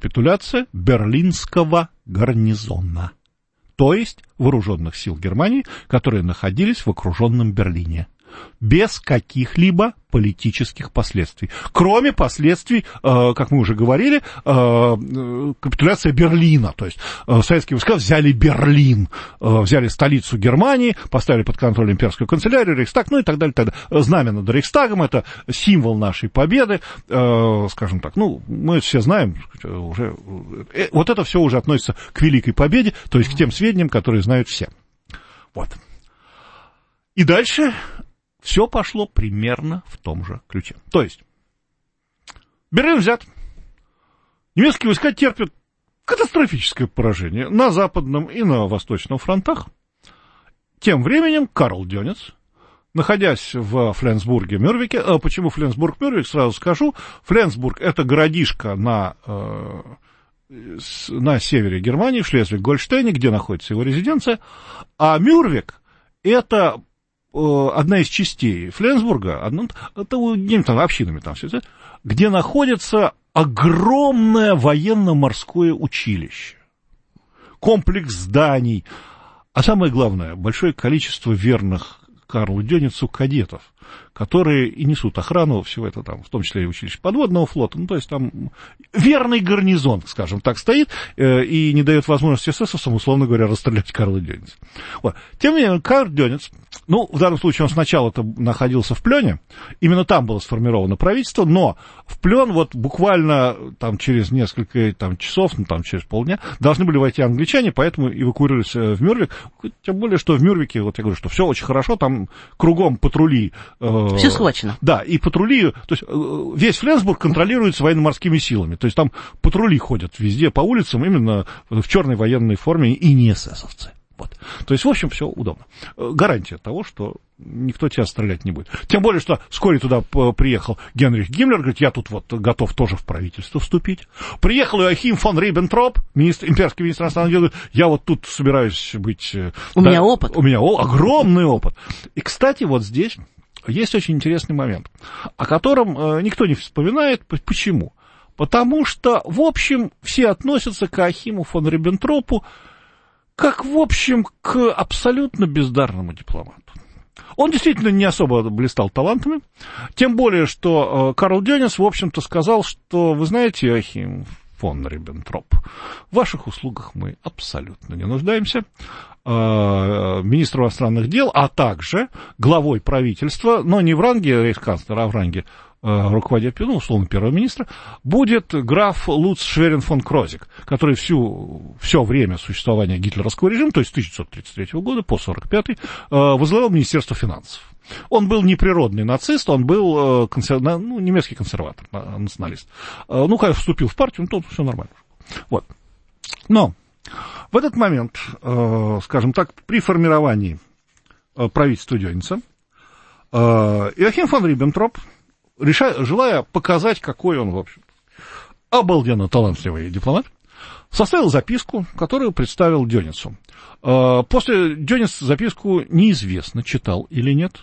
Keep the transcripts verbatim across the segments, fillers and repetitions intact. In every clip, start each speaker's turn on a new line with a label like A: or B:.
A: капитуляция Берлинского гарнизона, то есть вооруженных сил Германии, которые находились в окруженном Берлине, без каких-либо политических последствий. Кроме последствий, э, как мы уже говорили, э, капитуляция Берлина. То есть э, советские войска взяли Берлин, э, взяли столицу Германии, поставили под контроль имперскую канцелярию, Рейхстаг, ну и так далее, так далее. Знамя над Рейхстагом — это символ нашей победы, э, скажем так. Ну, мы все знаем, уже, э, вот это все уже относится к Великой Победе, то есть к тем сведениям, которые знают все. Вот. И дальше все пошло примерно в том же ключе. То есть, Берлин взят, немецкие войска терпят катастрофическое поражение на западном и на восточном фронтах. Тем временем Карл Дёнец, находясь в Фленсбурге-Мюрвике, а почему Фленсбург-Мюрвик, сразу скажу, Фленсбург — это городишко на, э, на севере Германии, в Шлезвиг-Гольштейне, где находится его резиденция, а Мюрвик — это одна из частей Фленсбурга, одна, это где-нибудь там общинами там все это, где находится огромное военно-морское училище, комплекс зданий, а самое главное, большое количество верных Карлу Дёницу кадетов, которые и несут охрану всего этого там, в том числе и училище подводного флота, ну, то есть там верный гарнизон, скажем так, стоит э, и не дает возможности эсэсовцам, условно говоря, расстрелять Карла Дёница. Вот. Тем не менее, Карл Дёниц, ну, в данном случае он сначала-то находился в Плёне, именно там было сформировано правительство, но в Плён вот буквально там через несколько там, часов, ну, там через полдня, должны были войти англичане, поэтому эвакуировались в Мюрвик, тем более, что в Мюрвике, вот я говорю, что все очень хорошо, там кругом патрули.
B: Все схвачено.
A: Да, и патрули, то есть весь Фленсбург контролируется военно-морскими силами, то есть там патрули ходят везде по улицам именно в черной военной форме и не эсэсовцы. Вот. То есть, в общем, все удобно. Гарантия того, что никто тебя стрелять не будет. Тем более, что вскоре туда приехал Генрих Гиммлер, говорит, я тут вот готов тоже в правительство вступить. Приехал Иоахим фон Риббентроп, министр, имперский министр иностранных дел, говорит, я вот тут собираюсь быть...
B: У да, меня опыт.
A: У меня о, огромный опыт. И, кстати, вот здесь есть очень интересный момент, о котором э, никто не вспоминает. Почему? Потому что, в общем, все относятся к Иоахиму фон Риббентропу как, в общем, к абсолютно бездарному дипломату. Он действительно не особо блистал талантами, тем более, что э, Карл Дёнец, в общем-то, сказал, что, вы знаете, Иоахим фон Риббентроп, в ваших услугах мы абсолютно не нуждаемся. Министром иностранных дел, а также главой правительства, но не в ранге рейхсканцлера, а в ранге руководителя, ну, условно, первого министра, будет граф Луц Шверин фон Крозик, который всю, все время существования гитлеровского режима, то есть с тысяча девятьсот тридцать третьего года по сорок пятый, возглавлял Министерство финансов. Он был не природный нацист, он был консер... ну, немецкий консерватор, националист. Ну, когда вступил в партию, ну, то все нормально. Вот. Но в этот момент, скажем так, при формировании правительства Дёница, Иоахим фон Риббентроп, решая, желая показать, какой он, в общем, обалденно талантливый дипломат, составил записку, которую представил Дёницу. После Дёниц записку неизвестно, читал или нет,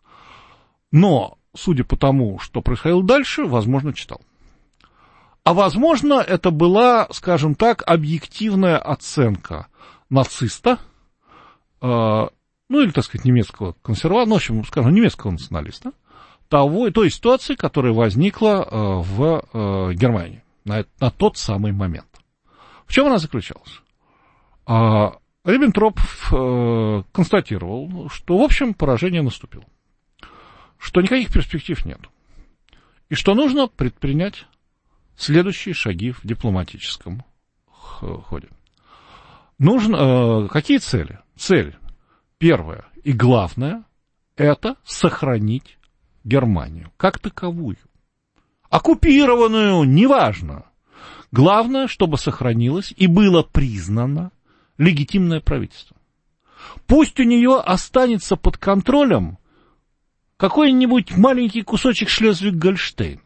A: но, судя по тому, что происходило дальше, возможно, читал. А, возможно, это была, скажем так, объективная оценка нациста, э, ну, или, так сказать, немецкого консерватора, ну, в общем, скажем, немецкого националиста, того, той ситуации, которая возникла э, в э, Германии на, на тот самый момент. В чем она заключалась? А, Риббентроп э, констатировал, что, в общем, поражение наступило, что никаких перспектив нет, и что нужно предпринять следующие шаги в дипломатическом ходе. Нужно, э, какие цели? Цель первая и главная – это сохранить Германию как таковую. Оккупированную, неважно. Главное, чтобы сохранилось и было признано легитимное правительство. Пусть у нее останется под контролем какой-нибудь маленький кусочек Шлезвиг-Гольштейна.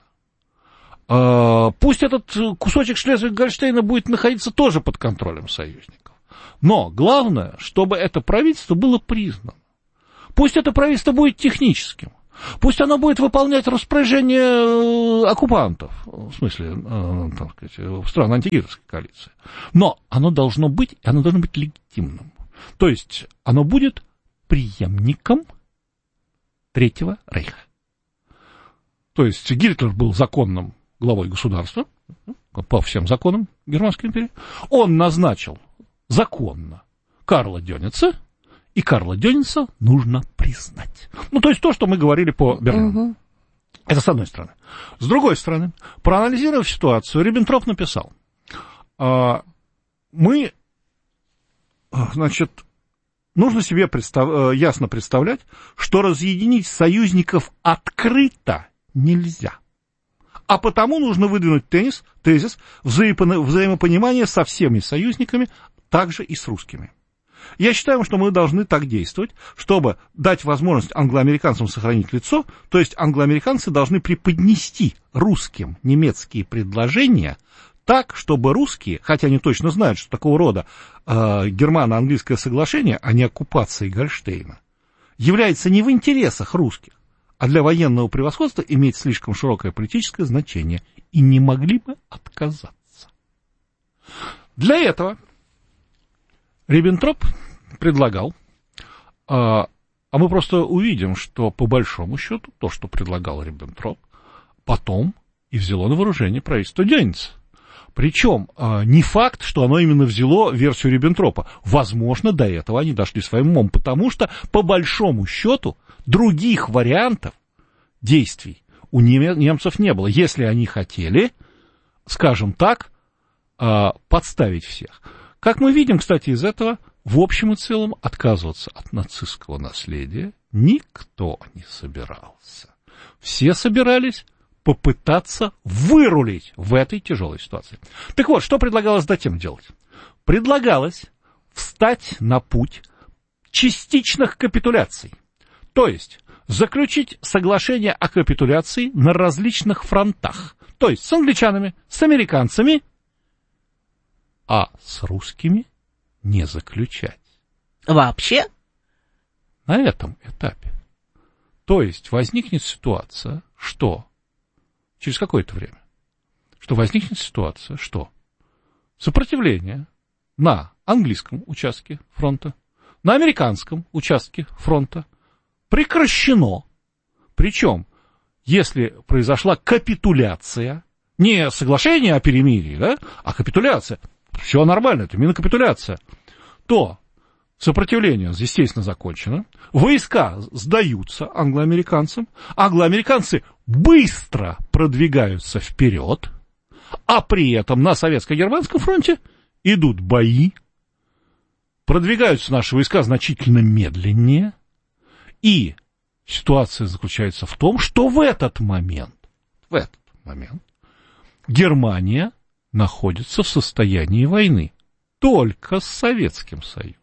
A: Пусть этот кусочек Шлезвиг-Гольштейна будет находиться тоже под контролем союзников. Но главное, чтобы это правительство было признано. Пусть это правительство будет техническим. Пусть оно будет выполнять распоряжение оккупантов, в смысле, так сказать, стран антигитлеровской коалиции. Но оно должно быть, оно должно быть легитимным. То есть оно будет преемником Третьего Рейха. То есть Гитлер был законным главой государства, по всем законам Германской империи. Он назначил законно Карла Дёница, и Карла Дёница нужно признать. Ну, то есть то, что мы говорили по Берлину. Угу. Это с одной стороны. С другой стороны, проанализировав ситуацию, Риббентроп написал, мы, значит, нужно себе представ... ясно представлять, что разъединить союзников открыто нельзя. А потому нужно выдвинуть тезис, тезис взаимо... взаимопонимания со всеми союзниками, также и с русскими. Я считаю, что мы должны так действовать, чтобы дать возможность англоамериканцам сохранить лицо, то есть англоамериканцы должны преподнести русским немецкие предложения так, чтобы русские, хотя они точно знают, что такого рода э, германо-английское соглашение, а не оккупация Гольштейна, является не в интересах русских, а для военного превосходства имеет слишком широкое политическое значение, и не могли бы отказаться. Для этого Риббентроп предлагал, а, а мы просто увидим, что по большому счету то, что предлагал Риббентроп, потом и взяло на вооружение правительство Дёница. Причем а, не факт, что оно именно взяло версию Риббентропа. Возможно, до этого они дошли своим умом, потому что по большому счету других вариантов действий у немцев не было, если они хотели, скажем так, а, подставить всех. Как мы видим, кстати, из этого, в общем и целом, отказываться от нацистского наследия никто не собирался. Все собирались попытаться вырулить в этой тяжелой ситуации. Так вот, что предлагалось затем делать? Предлагалось встать на путь частичных капитуляций. То есть заключить соглашение о капитуляции на различных фронтах. То есть с англичанами, с американцами, а с русскими не заключать.
B: Вообще?
A: На этом этапе. То есть возникнет ситуация, что через какое-то время, что возникнет ситуация, что сопротивление на английском участке фронта, на американском участке фронта прекращено. Причем, если произошла капитуляция, не соглашение о перемирии, да, а капитуляция, все нормально, это именно капитуляция, то сопротивление, естественно, закончено, войска сдаются англоамериканцам, англоамериканцы быстро продвигаются вперед, а при этом на советско-германском фронте идут бои, продвигаются наши войска значительно медленнее, и ситуация заключается в том, что в этот момент, в этот момент Германия находится в состоянии войны только с Советским Союзом.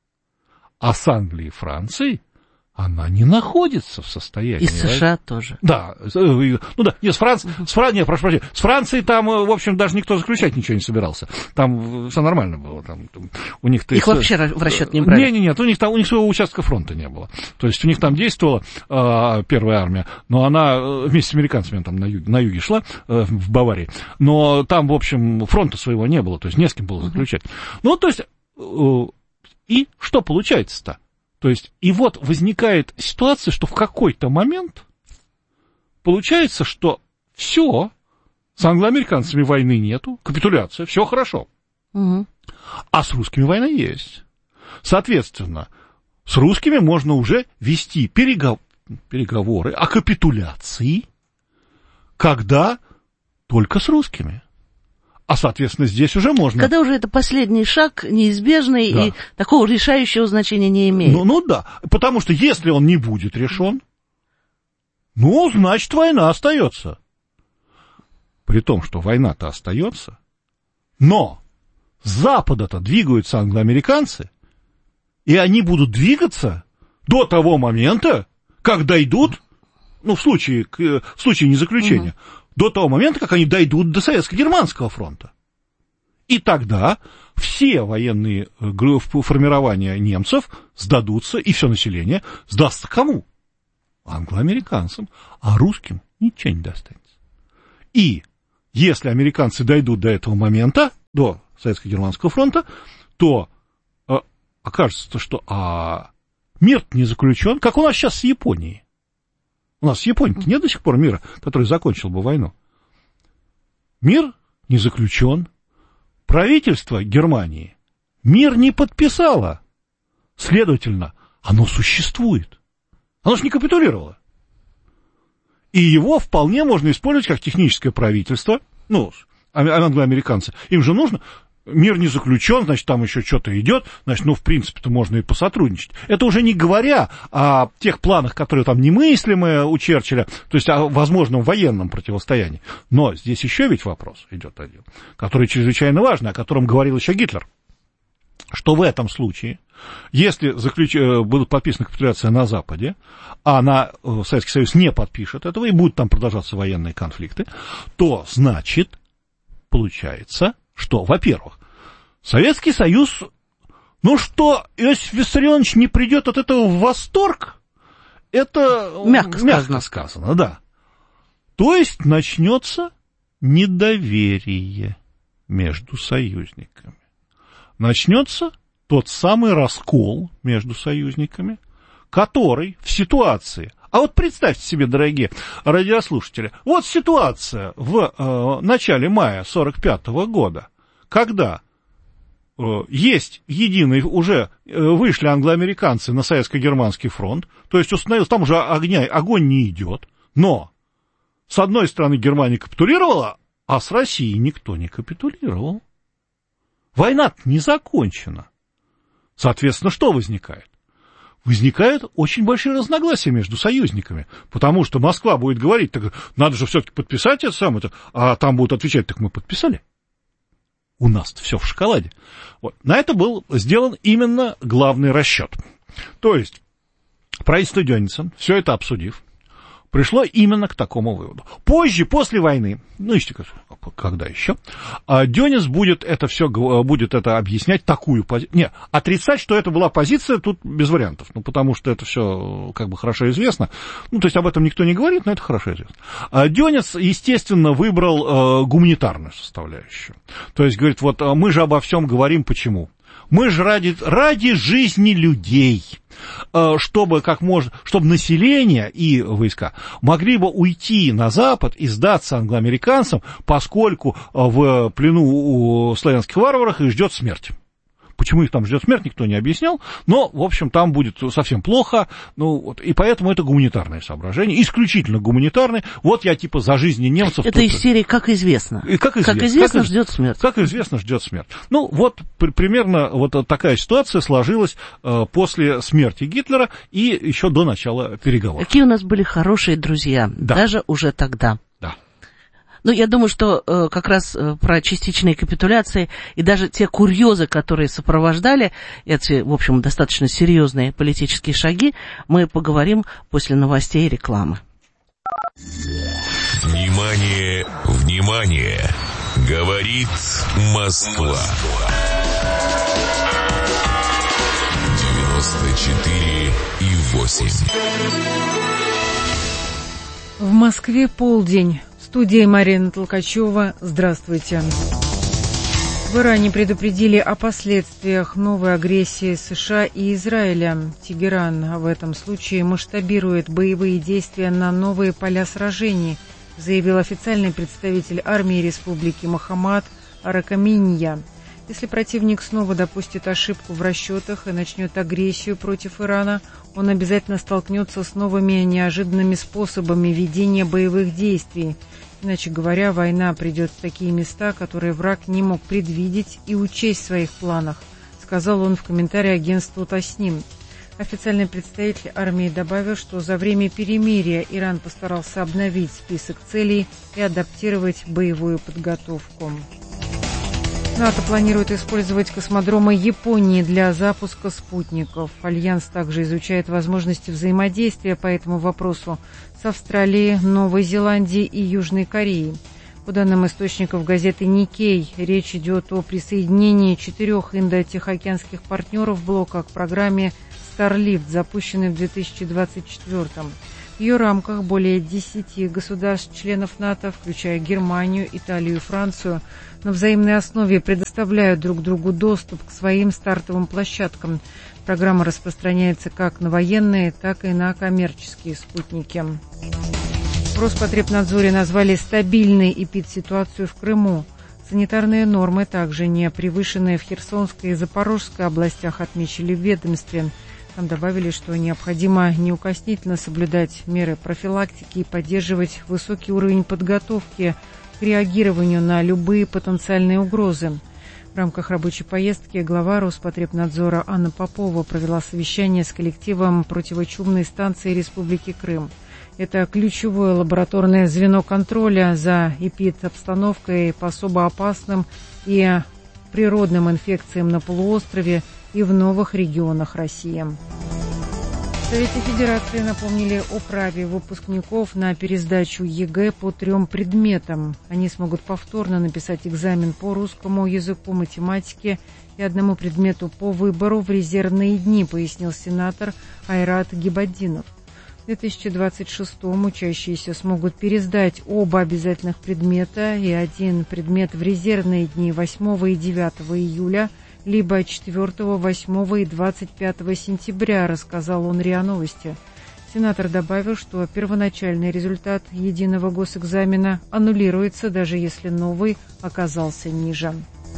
A: А с Англией и Францией она не находится в состоянии.
B: И США тоже.
A: Да, ну да, нет, с, Франц... uh-huh. с, Фран... нет, прошу прощения, с Францией там, в общем, даже никто заключать ничего не собирался. Там все нормально было. Там, там, у них
B: Их вообще в расчет не брали?
A: Нет, нет, нет, у них, там, у них своего участка фронта не было. То есть у них там действовала э, первая армия, но она вместе с американцами там на юге, на юге шла, э, в Баварии. Но там, в общем, фронта своего не было, то есть не с кем было заключать. Uh-huh. Ну, то есть, э, и что получается-то? То есть, и вот возникает ситуация, что в какой-то момент получается, что все, с англоамериканцами войны нету, капитуляция, все хорошо.
B: Угу.
A: А с русскими война есть. Соответственно, с русскими можно уже вести перегов... переговоры о капитуляции, когда только с русскими. А, соответственно, здесь уже можно...
B: Когда уже это последний шаг, неизбежный, да. И такого решающего значения не имеет.
A: Ну, ну да, потому что если он не будет решен, ну, значит, война остается. При том, что война-то остается, но с запада-то двигаются англоамериканцы, и они будут двигаться до того момента, как дойдут, ну, в случае, в случае незаключения, угу. до того момента, как они дойдут до Советско-Германского фронта. И тогда все военные формирования немцев сдадутся, и все население сдастся кому? англоамериканцам, а русским ничего не достанется. И если американцы дойдут до этого момента, до Советско-Германского фронта, то э, окажется, что а, мир не заключен, как у нас сейчас с Японией. У нас с Японией нет до сих пор мира, который закончил бы войну. Мир не заключен. Правительство Германии мир не подписало. Следовательно, оно существует. Оно же не капитулировало. И его вполне можно использовать как техническое правительство. Ну, англоамериканцы. Им же нужно... Мир не заключен, значит, там еще что-то идет, значит, ну, в принципе-то можно и посотрудничать. Это уже не говоря о тех планах, которые там немыслимые у Черчилля, то есть о возможном военном противостоянии. Но здесь еще ведь вопрос идет один, который чрезвычайно важный, о котором говорил еще Гитлер, что в этом случае, если заключ... будут подписаны капитуляция на Западе, а на Советский Союз не подпишет этого, и будут там продолжаться военные конфликты, то, значит, получается... Что, во-первых, Советский Союз, ну что, Иосиф Виссарионович не придет от этого в восторг, это
B: мягко сказано.
A: мягко сказано, да. То есть начнется недоверие между союзниками. Начнется тот самый раскол между союзниками, который в ситуации... А вот представьте себе, дорогие радиослушатели, вот ситуация в э, начале мая сорок пятого года, когда э, есть единый, уже э, вышли англоамериканцы на советско-германский фронт, то есть установилось, там уже огня, огонь не идет, но с одной стороны Германия капитулировала, а с Россией никто не капитулировал. Война не закончена. Соответственно, что возникает? Возникают очень большие разногласия между союзниками, потому что Москва будет говорить, так надо же все-таки подписать это самое, а там будут отвечать, так мы подписали. У нас-то все в шоколаде. Вот. На это был сделан именно главный расчет. То есть правительство Дёница, все это обсудив, пришло именно к такому выводу. Позже, после войны, ну, когда еще, Дёниц будет это все, будет это объяснять, такую позицию. Не, отрицать, что это была позиция, тут без вариантов, ну, потому что это все как бы хорошо известно. Ну, то есть об этом никто не говорит, но это хорошо известно. Дёниц, естественно, выбрал гуманитарную составляющую. То есть, говорит, вот мы же обо всем говорим, почему? Мы же ради, ради жизни людей, чтобы, как можно, чтобы население и войска могли бы уйти на Запад и сдаться англоамериканцам, поскольку в плену у славянских варваров их ждет смерть. Почему их там ждет смерть, никто не объяснял, но, в общем, там будет совсем плохо, ну, вот, и поэтому это гуманитарное соображение, исключительно гуманитарное. Вот я типа за жизни немцев...
B: Это из серии «Как известно».
A: И как известно,
B: как известно
A: как,
B: ждет смерть.
A: Как известно, ждет смерть. Ну, вот при, примерно вот такая ситуация сложилась э, после смерти Гитлера и еще до начала переговоров.
B: Какие у нас были хорошие друзья,
A: да. Даже
B: уже тогда.
A: Да.
B: Ну, я думаю, что э, как раз э, про частичные капитуляции и даже те курьезы, которые сопровождали эти, в общем, достаточно серьезные политические шаги, мы поговорим после новостей и рекламы.
C: Внимание, внимание! Говорит Москва. девяносто четыре и восемь.
D: В Москве полдень. В студии Марина Толкачева. Здравствуйте. В Иране предупредили о последствиях новой агрессии США и Израиля. Тегеран в этом случае масштабирует боевые действия на новые поля сражений, заявил официальный представитель армии Республики Мохаммад Аракаминья. Если противник снова допустит ошибку в расчетах и начнет агрессию против Ирана, он обязательно столкнется с новыми неожиданными способами ведения боевых действий. Иначе говоря, война придет в такие места, которые враг не мог предвидеть и учесть в своих планах, сказал он в комментарии агентству Тасним. Официальный представитель армии добавил, что за время перемирия Иран постарался обновить список целей и адаптировать боевую подготовку. НАТО планирует использовать космодромы Японии для запуска спутников. Альянс также изучает возможности взаимодействия по этому вопросу с Австралией, Новой Зеландией и Южной Кореей. По данным источников газеты Nikkei, речь идет о присоединении четырех индо-тихоокеанских партнеров блока к программе Starlift, запущенной в две тысячи двадцать четвёртом. В В ее рамках более десяти государств-членов НАТО, включая Германию, Италию и Францию, на взаимной основе предоставляют друг другу доступ к своим стартовым площадкам. Программа распространяется как на военные, так и на коммерческие спутники. В Роспотребнадзоре назвали стабильной эпидситуацию в Крыму. Санитарные нормы, также не превышенные в Херсонской и Запорожской областях, отмечали в ведомстве. Там добавили, что необходимо неукоснительно соблюдать меры профилактики и поддерживать высокий уровень подготовки к реагированию на любые потенциальные угрозы. В рамках рабочей поездки глава Роспотребнадзора Анна Попова провела совещание с коллективом противочумной станции Республики Крым. Это ключевое лабораторное звено контроля за эпидобстановкой по особо опасным и природным инфекциям на полуострове и в новых регионах России. В Совете Федерации напомнили о праве выпускников на пересдачу ЕГЭ по трем предметам. Они смогут повторно написать экзамен по русскому языку, математике и одному предмету по выбору в резервные дни, пояснил сенатор Айрат Гибаддинов. В две тысячи двадцать шестом учащиеся смогут пересдать оба обязательных предмета и один предмет в резервные дни восьмого и девятого июля, либо четвёртого, восьмого и двадцать пятого сентября, рассказал он РИА Новости. Сенатор добавил, что первоначальный результат единого госэкзамена аннулируется, даже если новый оказался ниже.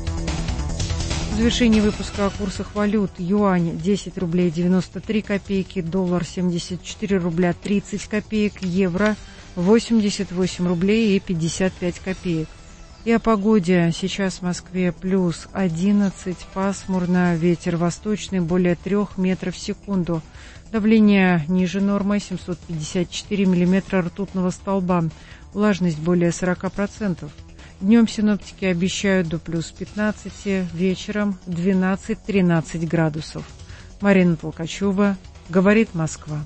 D: В завершении выпуска о курсах валют. Юань десять рублей девяносто три копейки, доллар семьдесят четыре рубля тридцать копеек, евро восемьдесят восемь рублей и пятьдесят пять копеек. И о погоде. Сейчас в Москве плюс одиннадцать, пасмурно, ветер восточный более трех метров в секунду. Давление ниже нормы семьсот пятьдесят четыре миллиметра ртутного столба. Влажность более сорок процентов. Днем синоптики обещают до плюс пятнадцати, вечером двенадцать-тринадцать градусов. Марина Толкачева, говорит Москва.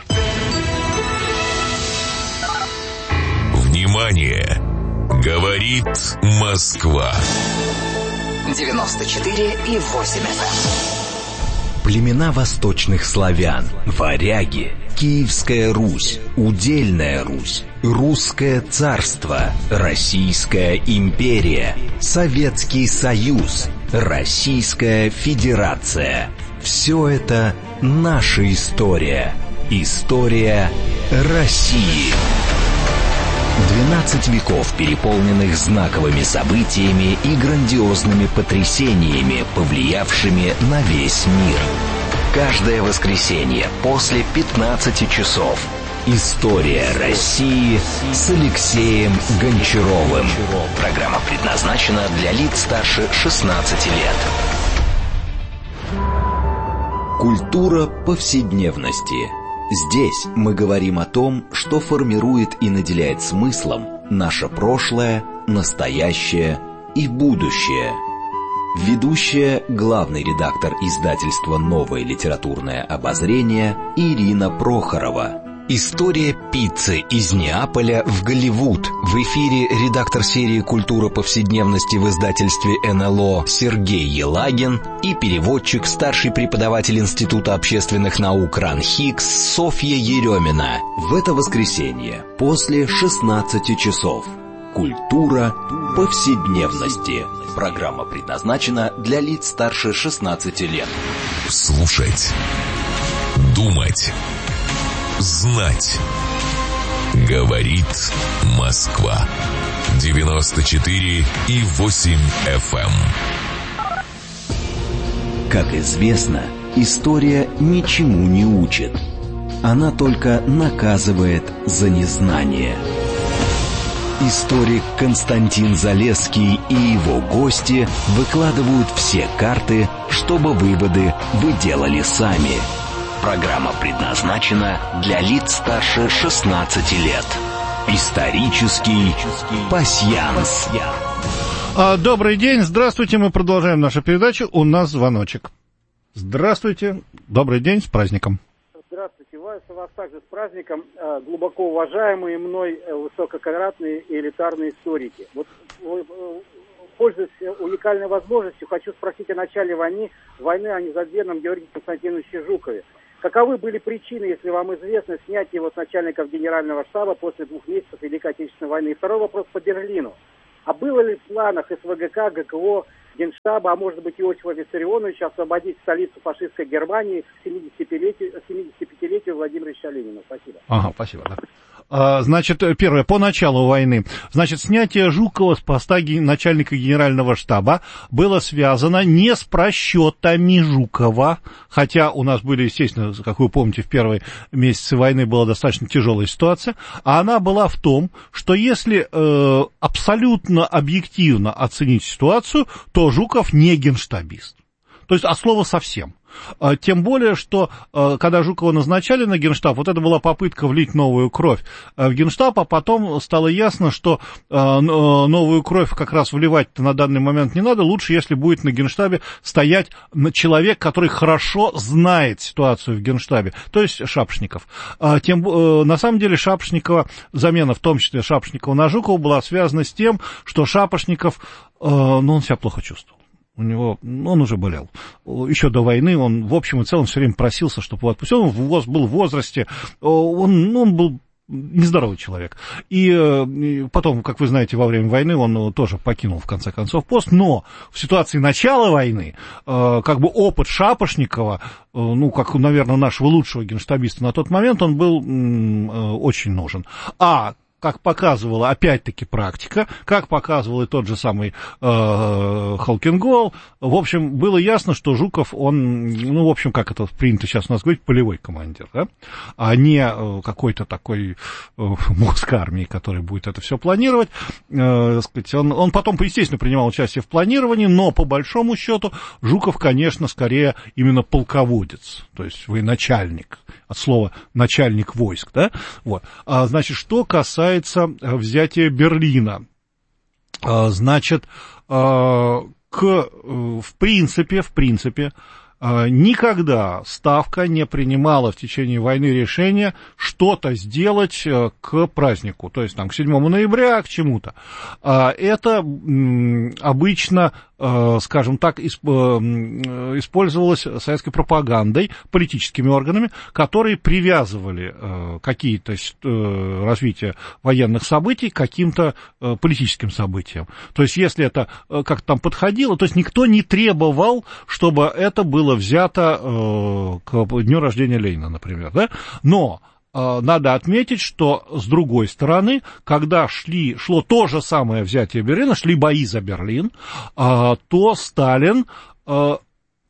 C: Внимание! Говорит Москва.
E: девяносто четыре и восемь эф эм.
F: Племена восточных славян, варяги, Киевская Русь, Удельная Русь, Русское царство, Российская империя, Советский Союз, Российская Федерация. Все это наша история. История России. двенадцать веков, переполненных знаковыми событиями и грандиозными потрясениями, повлиявшими на весь мир. Каждое воскресенье после пятнадцати часов. История России с Алексеем Гончаровым. Программа предназначена для лиц старше шестнадцати лет. Культура повседневности. Здесь мы говорим о том, что формирует и наделяет смыслом наше прошлое, настоящее и будущее. Ведущая, главный редактор издательства «Новое литературное обозрение» Ирина Прохорова. История пиццы из Неаполя в Голливуд. В эфире редактор серии «Культура повседневности» в издательстве эн эл о Сергей Елагин и переводчик, старший преподаватель Института общественных наук РАН-ХИКС Софья Еремина. В это воскресенье после шестнадцати часов. Культура повседневности. Программа предназначена для лиц старше шестнадцати лет.
C: Слушать. Думать. Знать. Говорит Москва. девяносто четыре и восемь эф эм.
F: Как известно, история ничему не учит. Она только наказывает за незнание. Историк Константин Залесский и его гости выкладывают все карты, чтобы выводы вы делали сами. Программа предназначена для лиц старше шестнадцати лет. Исторический пасьянс.
A: Добрый день, здравствуйте, мы продолжаем нашу передачу. У нас звоночек. Здравствуйте, добрый день, с праздником.
G: Здравствуйте, вас, вас также с праздником, глубоко уважаемые мной высококонратные и элитарные историки. Вот, пользуясь уникальной возможностью, хочу спросить о начале войны, войны о незабвенном Георгии Константиновиче Жукове. Каковы были причины, если вам известно, снятия его с начальников генерального штаба после двух месяцев Великой Отечественной войны? И второй вопрос по Берлину. А было ли в планах СВГК, ГКО, Генштаба, а может быть Иосифа Виссарионовича освободить столицу фашистской Германии к семидесятипятилетию Владимира Ильича Ленина? Спасибо.
A: Ага, спасибо, да. Значит, первое, по началу войны. Значит, снятие Жукова с поста начальника генерального штаба было связано не с просчетами Жукова, хотя у нас были, естественно, как вы помните, в первые месяцы войны была достаточно тяжелая ситуация, а она была в том, что если э, абсолютно объективно оценить ситуацию, то Жуков не генштабист. То есть от слова совсем. Тем более, что когда Жукова назначали на Генштаб, вот это была попытка влить новую кровь в Генштаб, а потом стало ясно, что новую кровь как раз вливать на данный момент не надо, лучше, если будет на Генштабе стоять человек, который хорошо знает ситуацию в Генштабе, то есть Шапошников. Тем, на самом деле Шапошникова, замена в том числе Шапошникова на Жукова была связана с тем, что Шапошников, ну, он себя плохо чувствовал. У него, он уже болел. Еще до войны он, в общем и целом, все время просился, чтобы его отпустили. Он был в возрасте, он, он был нездоровый человек. И, и потом, как вы знаете, во время войны он тоже покинул, в конце концов, пост. Но в ситуации начала войны, как бы опыт Шапошникова, ну, как, наверное, нашего лучшего генштабиста на тот момент, он был очень нужен. А как показывала, опять-таки, практика, как показывал и тот же самый э, Холкенгол, в общем, было ясно, что Жуков, он, ну, в общем, как это принято сейчас у нас говорить, полевой командир, да, а не э, какой-то такой э, мозг армии, который будет это все планировать. Э, сказать, он, он потом, естественно, принимал участие в планировании, но, по большому счету, Жуков, конечно, скорее именно полководец, то есть военачальник, от слова начальник войск, да, вот. А, значит, что касается взятия Берлина, а, значит, а, к, в принципе, в принципе, а, никогда Ставка не принимала в течение войны решения что-то сделать к празднику, то есть там к седьмому ноября, к чему-то. А, это м, обычно, скажем так, использовалось советской пропагандой, политическими органами, которые привязывали какие-то развития военных событий к каким-то политическим событиям. То есть, если это как-то там подходило, то есть никто не требовал, чтобы это было взято к дню рождения Ленина, например, да? Но надо отметить, что, с другой стороны, когда шли, шло то же самое взятие Берлина, шли бои за Берлин, то Сталин, ну,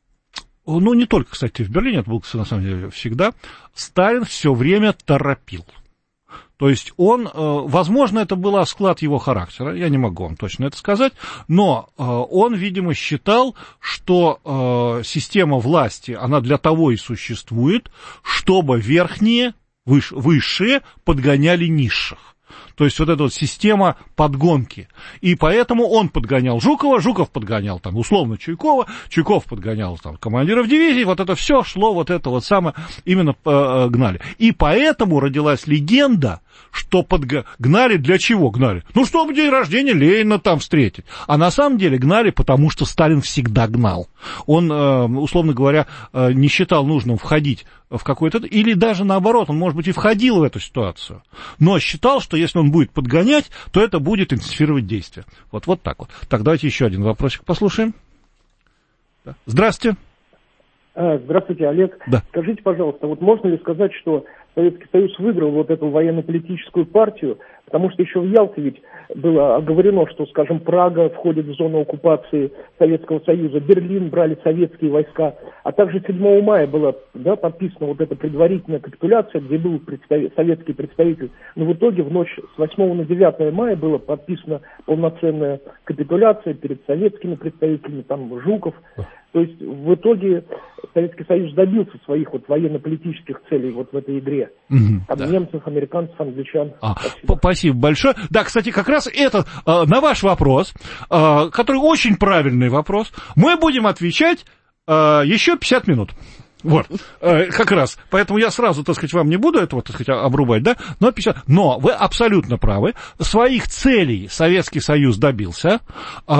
A: не только, кстати, в Берлине, это было, на самом деле, всегда, Сталин все время торопил. То есть он, возможно, это был склад его характера, я не могу вам точно это сказать, но он, видимо, считал, что система власти, она для того и существует, чтобы верхние, Выш, высшие подгоняли низших. То есть вот эта вот система подгонки. И поэтому он подгонял Жукова, Жуков подгонял там условно Чуйкова, Чуйков подгонял там командиров дивизий, вот это все шло, вот это вот самое, именно э, гнали. И поэтому родилась легенда, что подгнали, для чего гнали? Ну, чтобы день рождения Ленина там встретить. А на самом деле гнали, потому что Сталин всегда гнал. Он, э, условно говоря, э, не считал нужным входить в какой-то... Или даже наоборот, он, может быть, и входил в эту ситуацию. Но считал, что если он будет подгонять, то это будет интенсифицировать действия. Вот, вот так вот. Так, давайте еще один вопросик послушаем. Здравствуйте.
H: Здравствуйте, Олег.
A: Да.
H: Скажите, пожалуйста, вот можно ли сказать, что Советский Союз выиграл вот эту военно-политическую партию, потому что еще в Ялте ведь было оговорено, что, скажем, Прага входит в зону оккупации Советского Союза, Берлин брали советские войска, а также седьмого мая была, да, подписана вот эта предварительная капитуляция, где был представ... советский представитель, но в итоге в ночь с восьмого на девятое мая была подписана полноценная капитуляция перед советскими представителями, там Жуков. То есть в итоге Советский Союз добился своих вот военно-политических целей вот в этой игре.
A: Mm-hmm,
H: От
A: да.
H: немцев, американцев, англичан.
A: А, спасибо. Спасибо большое. Да, кстати, как раз это э, на ваш вопрос, э, который очень правильный вопрос, мы будем отвечать э, еще пятьдесят минут. Вот, э, как раз. Поэтому я сразу, так сказать, вам не буду этого, так сказать, обрубать, да? Но, пятьдесят... Но вы абсолютно правы. Своих целей Советский Союз добился. Э,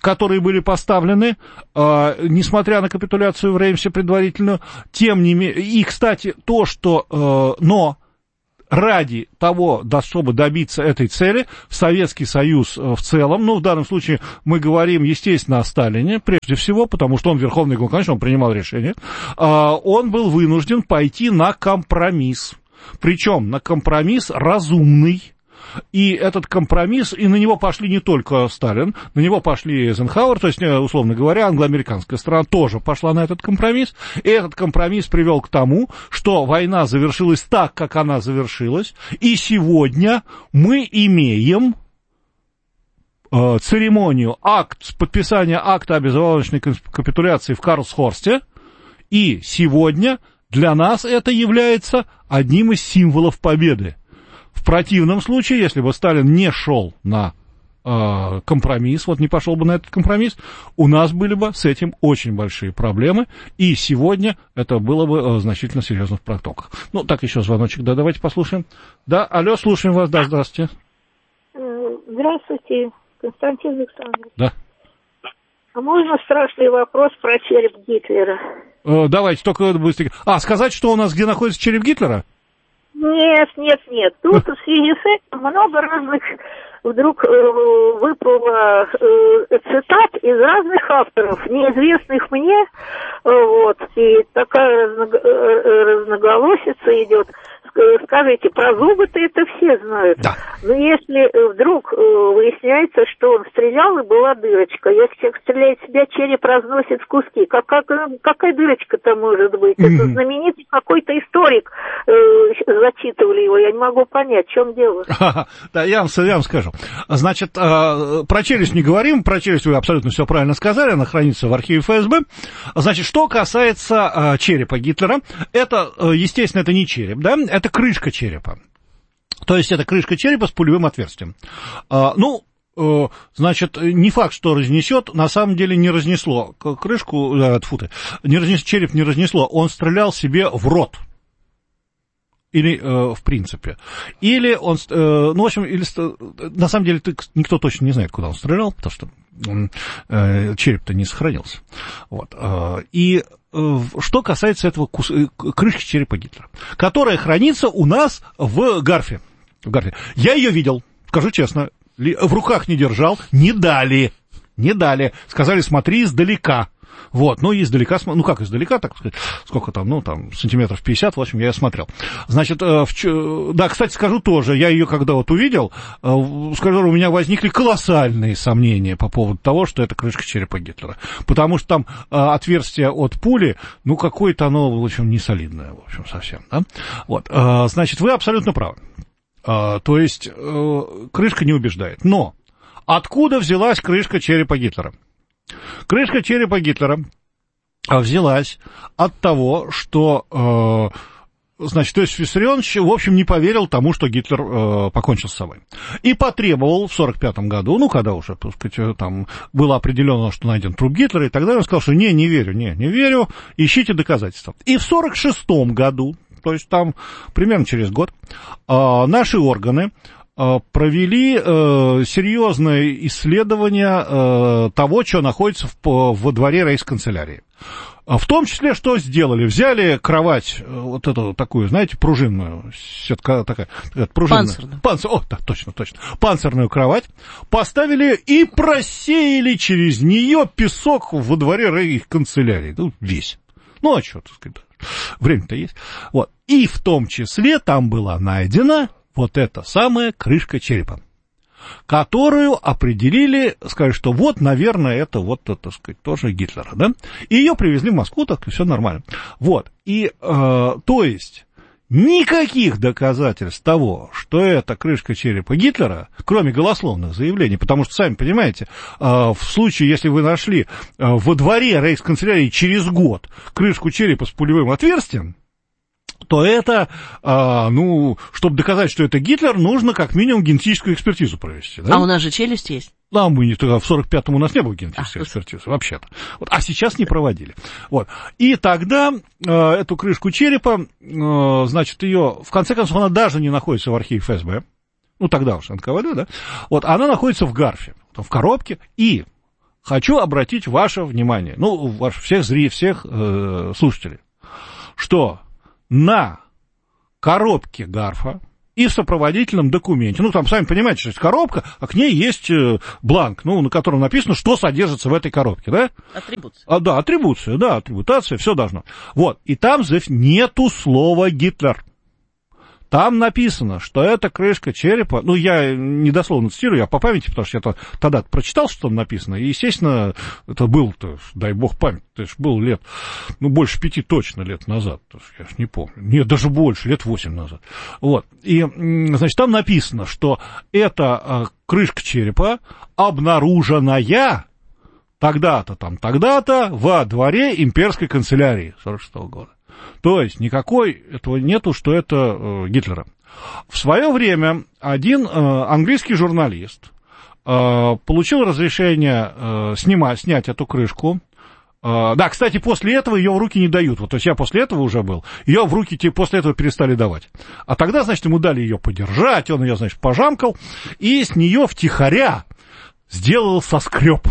A: которые были поставлены, э, несмотря на капитуляцию в Реймсе предварительную, тем не менее, и, кстати, то, что, э, но ради того, да, чтобы добиться этой цели, Советский Союз в целом, ну, в данном случае мы говорим, естественно, о Сталине, прежде всего, потому что он верховный главнокомандующий, он принимал решение, э, он был вынужден пойти на компромисс, причем на компромисс разумный. И этот компромисс, и на него пошли не только Сталин, на него пошли Эйзенхауэр, то есть, условно говоря, англоамериканская сторона тоже пошла на этот компромисс, и этот компромисс привел к тому, что война завершилась так, как она завершилась, и сегодня мы имеем э, церемонию, акт, подписания акта о безоговорочной капитуляции в Карлсхорсте, и сегодня для нас это является одним из символов победы. В противном случае, если бы Сталин не шел на э, компромисс, вот не пошел бы на этот компромисс, у нас были бы с этим очень большие проблемы, и сегодня это было бы э, значительно серьезно в протоках. Ну, так, еще звоночек, да, давайте послушаем. Да, алло, слушаем вас, да, здравствуйте.
I: Здравствуйте, Константин Александрович.
A: Да.
I: А можно страшный вопрос про череп Гитлера?
A: Э, давайте, только быстренько. А, сказать, что у нас, где находится череп Гитлера?
I: Нет, нет, нет. Тут в связи с этим много разных вдруг э, выпало э, цитат из разных авторов, неизвестных мне, э, вот, и такая разного, э, разноголосица идет. Скажите, про зубы-то это все знают.
A: Да.
I: Но если вдруг э, выясняется, что он стрелял и была дырочка, если человек стреляет в себя, череп разносит в куски, как, как, какая дырочка-то может быть? Mm-hmm. Это знаменитый какой-то историк, э, зачитывали его, я не могу понять, в чем дело.
A: Да, я вам, я вам скажу. Значит, э, про челюсть не говорим, про челюсть вы абсолютно все правильно сказали, она хранится в архиве эф эс бэ. Значит, что касается э, черепа Гитлера, это, э, естественно, это не череп, да, это крышка черепа. То есть это крышка черепа с пулевым отверстием. А, ну, э, значит, не факт, что разнесет, на самом деле не разнесло крышку, э, тьфу ты, не разнес, череп не разнесло, он стрелял себе в рот. Или, э, в принципе. Или он, э, ну, в общем, или, на самом деле никто точно не знает, куда он стрелял, потому что э, череп-то не сохранился. Вот. Э, и э, что касается этого кус... крышки черепа Гитлера, которая хранится у нас в Гарфе. В Гарфе. Я ее видел, скажу честно, в руках не держал, не дали, не дали. Сказали, смотри издалека. Вот, ну, издалека, ну, как издалека, так сказать, сколько там, ну, там, сантиметров пятьдесят, в общем, я ее смотрел. Значит, в, да, кстати, скажу тоже, я ее когда вот увидел, скажу, у меня возникли колоссальные сомнения по поводу того, что это крышка черепа Гитлера, потому что там отверстие от пули, ну, какое-то оно, в общем, не солидное, в общем, совсем, да, вот, значит, вы абсолютно правы, то есть, крышка не убеждает, но откуда взялась крышка черепа Гитлера? Крышка черепа Гитлера взялась от того, что, э, значит, Иосиф Виссарионович, в общем, не поверил тому, что Гитлер э, покончил с собой. И потребовал в сорок пятом году, ну, когда уже, так сказать, там было определено, что найден труп Гитлера и так далее, он сказал, что не, не верю, не, не верю, ищите доказательства. И в сорок шестом году, то есть там примерно через год, э, наши органы провели э, серьезное исследование э, того, что находится в, во дворе рейхсканцелярии. В том числе, что сделали? Взяли кровать, вот эту такую, знаете, пружинную, сетка такая, пружинная.
B: Панцирную.
A: Панцир, о, да, точно, точно. Панцирную кровать поставили и просеяли через нее песок во дворе рейхсканцелярии. Ну, весь. Ну, а что, так сказать, время-то есть. Вот. И в том числе там была найдена вот эта самая крышка черепа, которую определили, сказали, что вот, наверное, это вот, так сказать, тоже Гитлера, да? И ее привезли в Москву, так и все нормально. Вот, и, э, то есть, никаких доказательств того, что это крышка черепа Гитлера, кроме голословных заявлений, потому что, сами понимаете, э, в случае, если вы нашли э, во дворе рейхсканцелярии через год крышку черепа с пулевым отверстием, то это, а, ну, чтобы доказать, что это Гитлер, нужно как минимум генетическую экспертизу провести. Да?
B: А у нас же челюсть есть.
A: Да, мы не, в сорок пятом у нас не было генетической а, экспертизы, вообще-то. Вот, а сейчас не проводили. Вот. И тогда э, эту крышку черепа, э, значит, ее, в конце концов, она даже не находится в архиве эф эс бэ, ну, тогда уж эн ка вэ дэ, да, вот, она находится в Гарфе, в коробке, и хочу обратить ваше внимание, ну, ваш, всех зрителей, всех э, слушателей, что на коробке Гарфа и в сопроводительном документе, ну, там, сами понимаете, что есть коробка, а к ней есть э, бланк, ну, на котором написано, что содержится в этой коробке, да?
B: Атрибуция.
A: А, да, атрибуция, да, атрибутация, все должно. Вот, и там нету слова «Гитлер». Там написано, что это крышка черепа, ну, я недословно цитирую, я по памяти, потому что я тогда прочитал, что там написано, и, естественно, это был-то, дай бог память, это же был лет, ну, больше пяти точно лет назад, я же не помню, нет, даже больше, лет восемь назад, вот, и, значит, там написано, что это крышка черепа, обнаруженная тогда-то, там, тогда-то во дворе имперской канцелярии сорок шестого года. То есть никакой этого нету, что это э, Гитлера. В свое время один э, английский журналист э, получил разрешение э, снимать, снять эту крышку. Э, да, кстати, после этого ее в руки не дают. Вот, то есть я после этого уже был. Ее в руки типа, после этого перестали давать. А тогда, значит, ему дали ее подержать, он ее, значит, пожамкал, и с нее втихаря сделал соскреб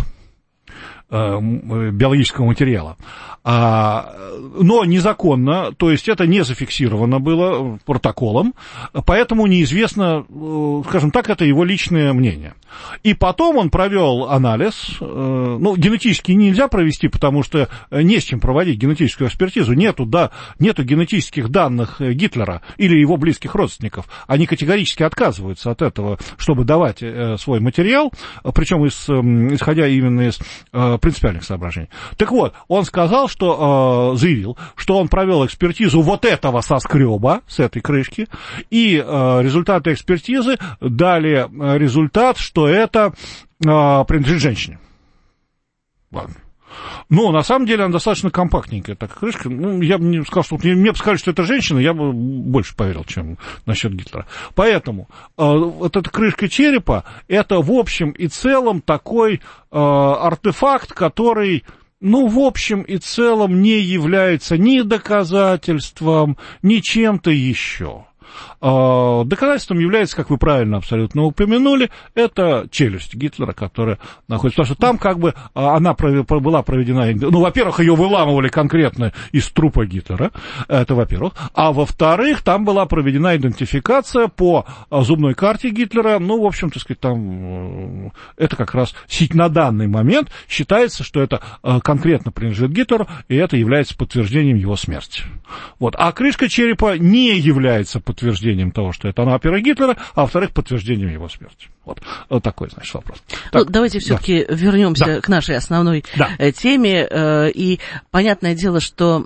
A: биологического материала. А, но незаконно, то есть это не зафиксировано было протоколом, поэтому неизвестно, скажем так, это его личное мнение. И потом он провел анализ, ну, генетически нельзя провести, потому что не с чем проводить генетическую экспертизу, нету, да, нету генетических данных Гитлера или его близких родственников, они категорически отказываются от этого, чтобы давать свой материал, причем из, исходя именно из принципиальных соображений. Так вот, он сказал, что, э, заявил, что он провел экспертизу вот этого соскреба, с этой крышки, и э, результаты экспертизы дали результат, что это э, принадлежит женщине. Ладно. Ну, на самом деле, она достаточно компактненькая, такая крышка. Ну, я бы не сказал, что... Мне, мне бы сказали, что это женщина, я бы больше поверил, чем насчет Гитлера. Поэтому э, вот эта крышка черепа, это в общем и целом такой э, артефакт, который... ну, в общем и целом не является ни доказательством, ни чем-то еще. Доказательством является, как вы правильно абсолютно упомянули, это челюсть Гитлера, которая находится, потому что там как бы она была проведена, ну, во-первых, ее выламывали конкретно из трупа Гитлера, это во-первых, а во-вторых, там была проведена идентификация по зубной карте Гитлера, ну, в общем, так сказать, там это как раз на данный момент считается, что это конкретно принадлежит Гитлеру, и это является подтверждением его смерти. Вот. А крышка черепа не является подтверждением того, что это опера Гитлера, а во-вторых, подтверждением его смерти. Вот, вот такой, значит, вопрос. Так,
B: ну, давайте все-таки да. вернемся да. к нашей основной да. теме. И понятное дело, что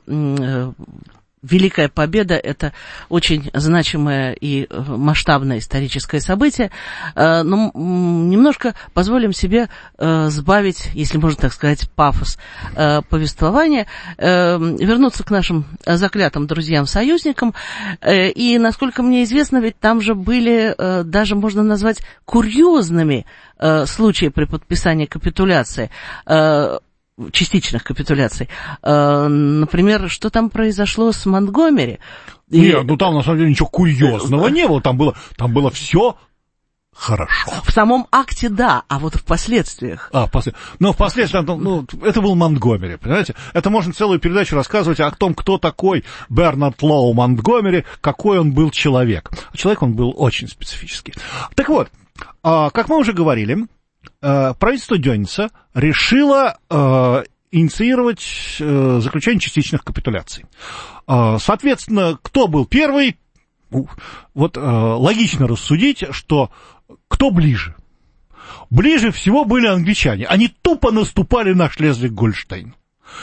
B: Великая Победа – это очень значимое и масштабное историческое событие, но немножко позволим себе сбавить, если можно так сказать, пафос повествования, вернуться к нашим заклятым друзьям-союзникам, и, насколько мне известно, ведь там же были, даже можно назвать, курьезными случаи при подписании капитуляции, частичных капитуляций. Например, что там произошло с Монтгомери?
A: Нет, и... ну там на самом деле ничего курьезного не было, там было, там было все хорошо.
B: В самом акте да, а вот в последствиях.
A: А, после... Ну, впоследствии, ну, это был Монтгомери, понимаете? Это можно целую передачу рассказывать о том, кто такой Бернард Лоу Монтгомери, какой он был человек. Человек он был очень специфический. Так вот, как мы уже говорили, правительство Дёница решило э, инициировать э, заключение частичных капитуляций. Э, соответственно, кто был первый? Вот э, логично рассудить, что кто ближе? Ближе всего были англичане. Они тупо наступали на Шлезвиг-Гольштейн.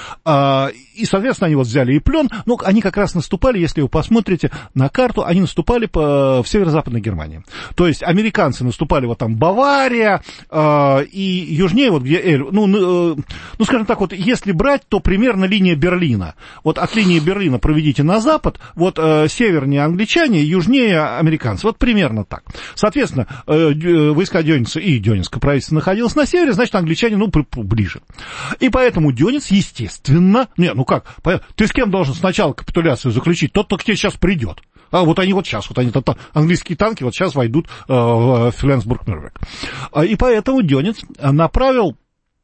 A: И, соответственно, они вот взяли и плен, ну, они как раз наступали, если вы посмотрите на карту, они наступали по, в северо-западной Германии. То есть американцы наступали вот там Бавария, и южнее, вот где Эль, ну, ну, скажем так, вот если брать, то примерно линия Берлина. Вот от линии Берлина проведите на запад, вот севернее англичане, южнее американцы. Вот примерно так. Соответственно, войска Дёница и Дёнинское правительство находилось на севере, значит, англичане, ну, ближе. И поэтому Дёниц, естественно, Естественно, не, ну как, ты с кем должен сначала капитуляцию заключить? Тот, кто к тебе сейчас придет. А вот они вот сейчас, вот они, английские танки вот сейчас войдут э, в Фленсбург-Нюрнберг. И поэтому Дёниц направил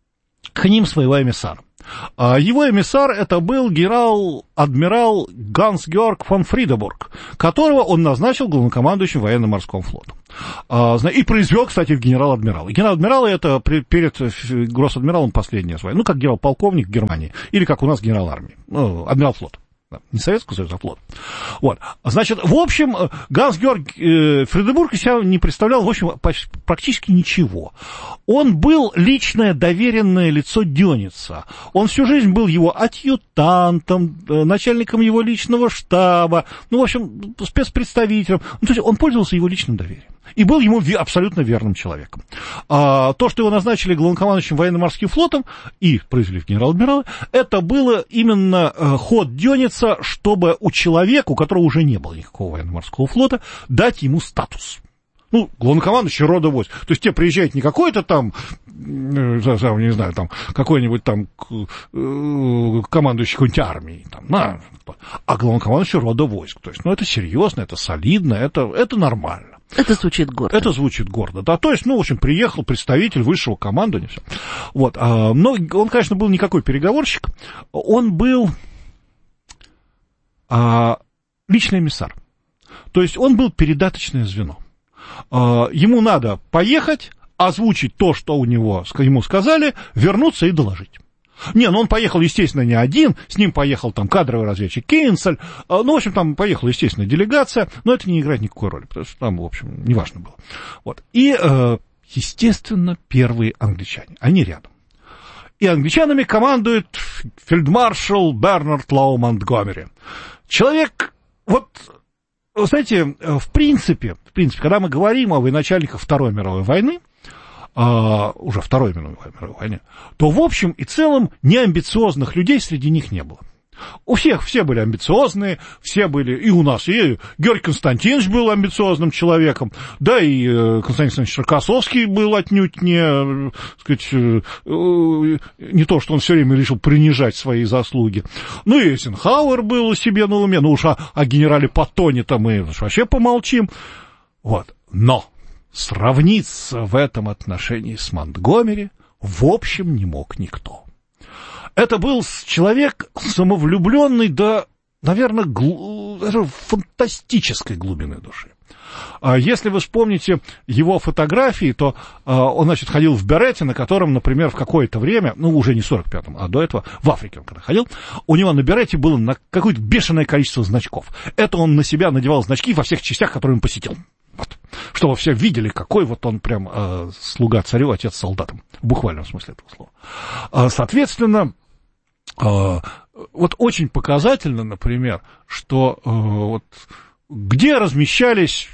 A: к ним своего эмиссара. Его эмиссар это был генерал-адмирал Ганс-Георг фон Фридебург, которого он назначил главнокомандующим военно-морским флотом. И произвел, кстати, в генерал-адмиралы. Генерал-адмиралы это перед гросс-адмиралом последнее звание, ну, как генерал-полковник в Германии, или как у нас генерал армии, ну, адмирал флота. Не Советского Союза, а флот. Вот. Значит, в общем, Ганс-Георг э, Фридебург из себя не представлял, в общем, практически ничего. Он был личное доверенное лицо Дёница. Он всю жизнь был его адъютантом, э, начальником его личного штаба, ну, в общем, спецпредставителем. Ну, то есть он пользовался его личным доверием. И был ему абсолютно верным человеком. А то, что его назначили главнокомандующим военно-морским флотом и произвели в генерал-адмиралы, это было именно ход Дёница, чтобы у человека, у которого уже не было никакого военно-морского флота, дать ему статус. Ну, главнокомандующий рода войск. То есть тебе приезжает не какой-то там, не знаю, там, какой-нибудь там командующий какой-нибудь армией, там, на, а главнокомандующий рода войск. То есть, ну, это серьезно, это солидно, это, это нормально.
B: Это звучит гордо.
A: Это звучит гордо, да. То есть, ну, в общем, приехал представитель высшего командования, все. Вот. А, но он, конечно, был никакой переговорщик. Он был а, личный эмиссар. То есть, он был передаточное звено. А, ему надо поехать, озвучить то, что у него, ему сказали, вернуться и доложить. Не, ну он поехал, естественно, не один, с ним поехал там кадровый разведчик Кейнцель, ну, в общем, там поехала, естественно, делегация, но это не играет никакой роли, потому что там, в общем, неважно было. Вот. И, естественно, первые англичане, они рядом. И англичанами командует фельдмаршал Бернард Лоу Монтгомери. Человек, вот, вы знаете, в принципе, в принципе, когда мы говорим о военачальниках Второй мировой войны, Uh, уже Второй мировой войне, то в общем и целом неамбициозных людей среди них не было. У всех все были амбициозные, все были, и у нас, и Георгий Константинович был амбициозным человеком, да, и Константин Александрович Рокоссовский был отнюдь не, так сказать, не то, что он все время решил принижать свои заслуги. Ну, и Эйзенхауэр был себе на уме, ну уж о, о генерале Паттоне-то мы вообще помолчим. Вот, но сравниться в этом отношении с Монтгомери в общем не мог никто. Это был человек самовлюбленный до, наверное, глу... даже фантастической глубины души. Если вы вспомните его фотографии, то он, значит, ходил в берете, на котором, например, в какое-то время, ну, уже не в сорок пятом, а до этого, в Африке он когда ходил, у него на берете было на какое-то бешеное количество значков. Это он на себя надевал значки во всех частях, которые он посетил. Вот. Чтобы все видели, какой вот он прям э, слуга царю, отец солдатам, в буквальном смысле этого слова. А, соответственно, э, вот очень показательно, например, что э, вот, где размещались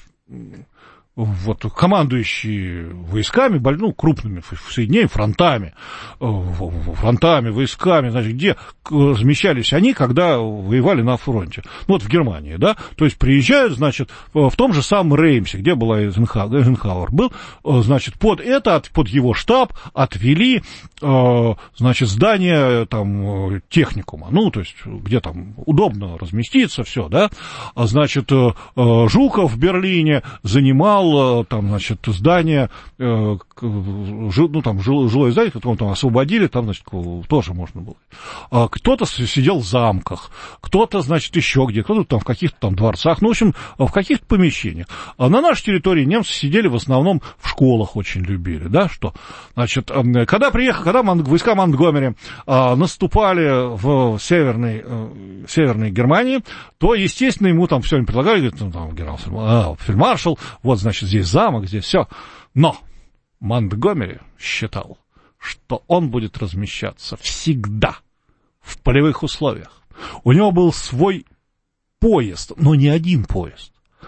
A: вот, командующие войсками, ну, крупными соединениями, фронтами, фронтами, войсками, значит, где размещались они, когда воевали на фронте. Ну, вот в Германии, да, то есть приезжают, значит, в том же самом Реймсе, где была Эйзенхауэр был, значит, под это, под его штаб отвели, значит, здание там техникума, ну, то есть, где там удобно разместиться, все, да, значит, Жуков в Берлине занимал там, значит, здание, э, жил, ну, там, жил, жилое здание, которое там освободили, там, значит, тоже можно было. А кто-то сидел в замках, кто-то, значит, еще где, кто-то там в каких-то там дворцах, ну, в общем, в каких-то помещениях. А на нашей территории немцы сидели в основном в школах, очень любили, да, что, значит, когда приехали, когда войска Монтгомери а, наступали в северной, э, северной Германии, то, естественно, ему там все им предлагали, говорит, ну, там, генерал, а, фельдмаршал, вот, значит, здесь замок, здесь все. Но Монтгомери считал, что он будет размещаться всегда в полевых условиях. У него был свой поезд, но не один поезд,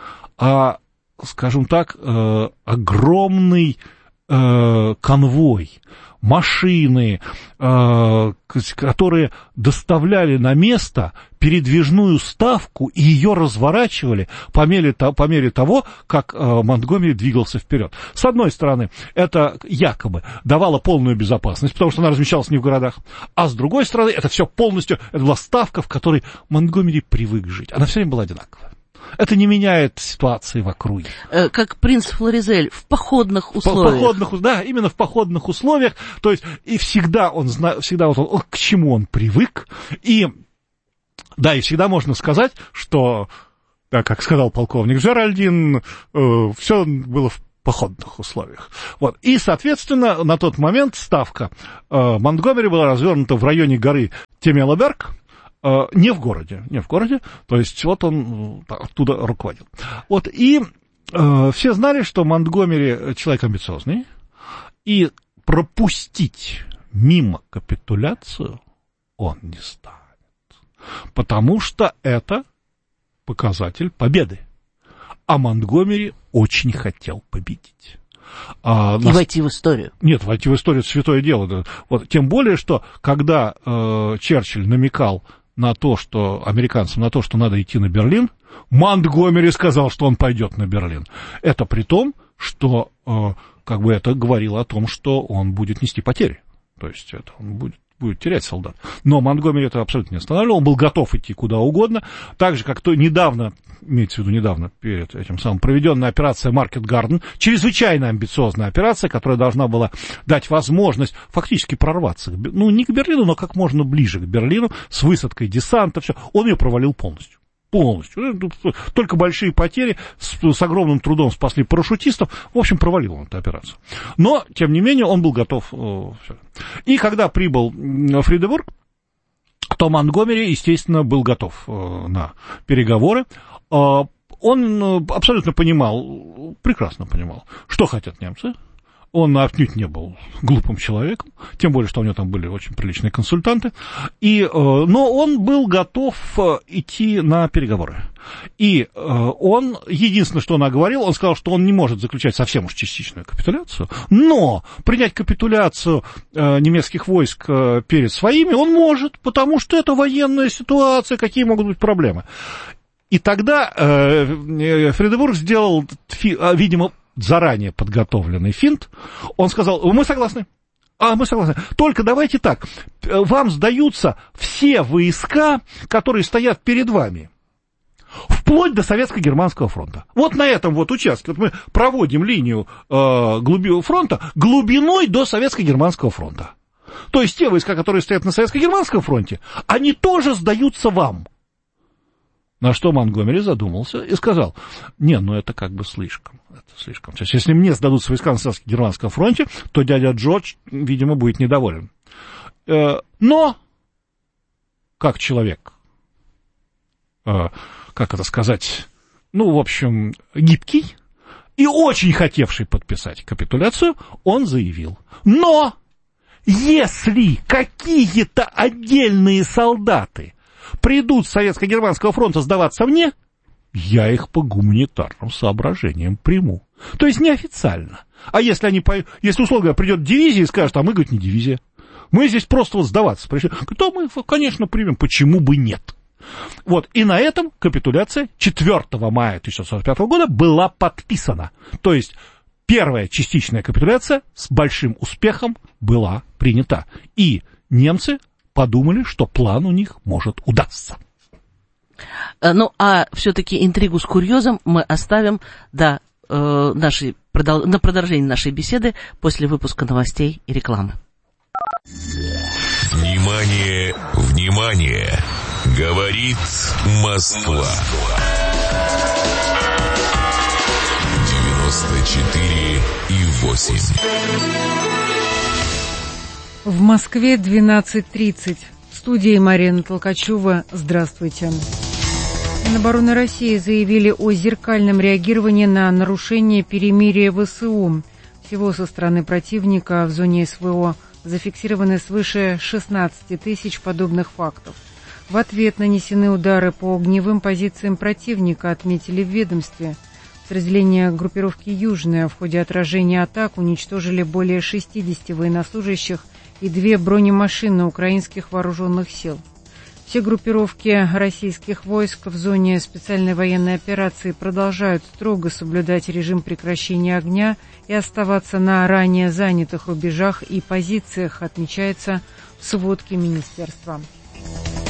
A: а, скажем так, э, огромный э, конвой, машины, э, которые доставляли на место передвижную ставку и ее разворачивали по мере, по мере того, как э, Монтгомери двигался вперед. С одной стороны, это якобы давало полную безопасность, потому что она размещалась не в городах, а с другой стороны, это все полностью, это была ставка, в которой Монтгомери привык жить. Она все время была одинаковая. Это не меняет ситуации в округе.
B: Как принц Флоризель в походных условиях.
A: В походных, да, именно в походных условиях. То есть, и всегда он знает, всегда вот он, к чему он привык. И, да, и всегда можно сказать, что, да, как сказал полковник Джеральдин, э, все было в походных условиях. Вот. И, соответственно, на тот момент ставка э, Монтгомери была развернута в районе горы Темелоберг, э, не в городе, не в городе, то есть вот он э, оттуда руководил. Вот. И э, все знали, что Монтгомери человек амбициозный, и пропустить мимо капитуляцию он не станет, потому что это показатель победы. А Монтгомери очень хотел победить. А,
B: и нас... войти в историю.
A: Нет, войти в историю — это святое дело. Да. Вот, тем более, что когда э, Черчилль намекал на то, что американцам, на то, что надо идти на Берлин, Монтгомери сказал, что он пойдет на Берлин. Это при том, что э, как бы это говорило о том, что он будет нести потери. То есть это он будет будет терять солдат. Но Монтгомери это абсолютно не останавливал, он был готов идти куда угодно, так же, как то недавно, имеется в виду недавно, перед этим самым, проведенная операция Market Garden, чрезвычайно амбициозная операция, которая должна была дать возможность фактически прорваться, ну, не к Берлину, но как можно ближе к Берлину, с высадкой десанта, все. Он ее провалил полностью. Полностью. Только большие потери, с, с огромным трудом спасли парашютистов. В общем, провалил он эту операцию. Но, тем не менее, он был готов. И когда прибыл Фридебург, то Монтгомери, естественно, был готов на переговоры. Он абсолютно понимал, прекрасно понимал, что хотят немцы. Он отнюдь не был глупым человеком, тем более, что у него там были очень приличные консультанты. И, э, но он был готов идти на переговоры. И э, он, единственное, что он оговорил, он сказал, что он не может заключать совсем уж частичную капитуляцию, но принять капитуляцию э, немецких войск э, перед своими он может, потому что это военная ситуация, какие могут быть проблемы. И тогда э, Фридебург сделал, видимо, заранее подготовленный финт. Он сказал: мы согласны. А, мы согласны. Только давайте так. Вам сдаются все войска, которые стоят перед вами, вплоть до Советско-Германского фронта. Вот на этом вот участке вот мы проводим линию э, глуби, фронта глубиной до Советско-Германского фронта. То есть те войска, которые стоят на Советско-Германском фронте, они тоже сдаются вам. На что Монтгомери задумался и сказал: не, ну это как бы слишком. Это слишком. То есть, если мне сдадутся войска на Советско-Германском фронте, то дядя Джордж, видимо, будет недоволен. Но, как человек, как это сказать, ну, в общем, гибкий и очень хотевший подписать капитуляцию, он заявил: но если какие-то отдельные солдаты придут с Советско-Германского фронта сдаваться мне, я их по гуманитарным соображениям приму. То есть неофициально. А если они, если, условно говоря, придет дивизия и скажет: а мы, говорит, не дивизия, мы здесь просто вот сдаваться пришли, то мы, конечно, примем, почему бы нет. Вот, и на этом капитуляция четвёртого мая тысяча девятьсот сорок пятого года была подписана. То есть первая частичная капитуляция с большим успехом была принята. И немцы подумали, что план у них может удастся.
B: Ну, а все-таки интригу с курьезом мы оставим до, э, нашей, продол- на продолжение нашей беседы после выпуска новостей и рекламы.
C: Внимание, внимание! Говорит Москва. девяносто четыре и восемь.
D: В Москве двенадцать тридцать. В студии Марина Толкачева. Здравствуйте. Минобороны России заявили о зеркальном реагировании на нарушение перемирия ВСУ. Всего со стороны противника в зоне СВО зафиксированы свыше шестнадцать тысяч подобных фактов. В ответ нанесены удары по огневым позициям противника, отметили в ведомстве. Подразделения группировки «Южная» в ходе отражения атак уничтожили более шестьдесят военнослужащих и две бронемашины украинских вооруженных сил. Все группировки российских войск в зоне специальной военной операции продолжают строго соблюдать режим прекращения огня и оставаться на ранее занятых рубежах и позициях, отмечается в сводке министерства.